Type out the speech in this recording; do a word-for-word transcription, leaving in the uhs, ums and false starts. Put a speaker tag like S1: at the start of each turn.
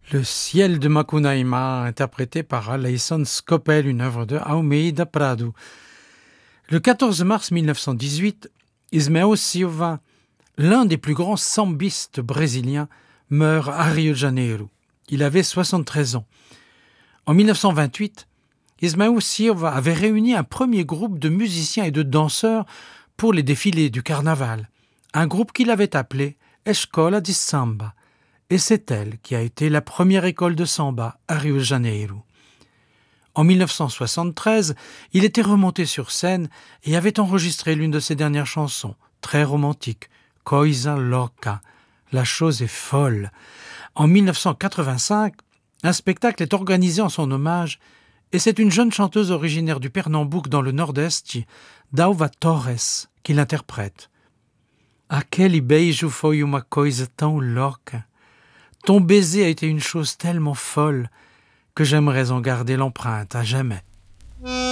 S1: Le ciel de Macunaíma, interprété par Aleyson Scopel, une œuvre de Almeida Prado. Le quatorze mars mille neuf cent dix-huit, Ismael Silva, l'un des plus grands sambistes brésiliens, meurt à Rio de Janeiro. Il avait soixante-treize ans. En mille neuf cent vingt-huit, Ismael Silva avait réuni un premier groupe de musiciens et de danseurs pour les défilés du carnaval, un groupe qu'il avait appelé Escola de Samba. Et c'est elle qui a été la première école de samba à Rio de Janeiro. En mille neuf cent soixante-treize, il était remonté sur scène et avait enregistré l'une de ses dernières chansons, très romantique, Coisa Louca, La chose est folle. En mille neuf cent quatre-vingt-cinq, un spectacle est organisé en son hommage et c'est une jeune chanteuse originaire du Pernambouc dans le Nordeste, Dalva Torres, qui l'interprète. Aquele beijo foi uma coisa tão louca. Ton baiser a été une chose tellement folle que j'aimerais en garder l'empreinte à jamais.